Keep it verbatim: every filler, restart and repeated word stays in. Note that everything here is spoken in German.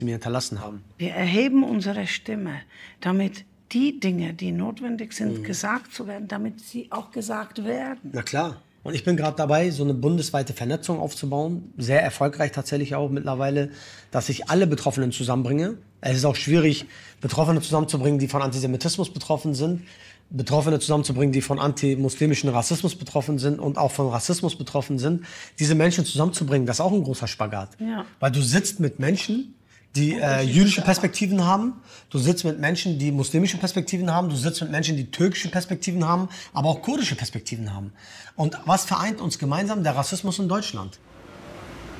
mir hinterlassen haben. Wir erheben unsere Stimme, damit die Dinge, die notwendig sind, mhm. gesagt zu werden, damit sie auch gesagt werden. Na klar. Und ich bin gerade dabei, so eine bundesweite Vernetzung aufzubauen. Sehr erfolgreich tatsächlich auch mittlerweile, dass ich alle Betroffenen zusammenbringe. Es ist auch schwierig, Betroffene zusammenzubringen, die von Antisemitismus betroffen sind. Betroffene zusammenzubringen, die von antimuslimischen Rassismus betroffen sind und auch von Rassismus betroffen sind. Diese Menschen zusammenzubringen, das ist auch ein großer Spagat. Ja. Weil du sitzt mit Menschen, die äh, jüdische Perspektiven haben. Du sitzt mit Menschen, die muslimische Perspektiven haben. Du sitzt mit Menschen, die türkische Perspektiven haben, aber auch kurdische Perspektiven haben. Und was vereint uns gemeinsam? Der Rassismus in Deutschland.